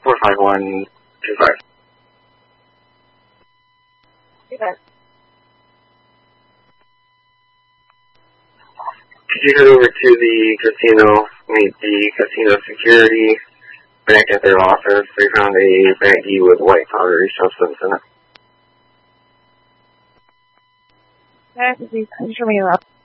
45125. Okay. Could you head over to the casino, meet the casino security back at their office? They found a baggie with white powdery substance in it. Okay, could you show me around?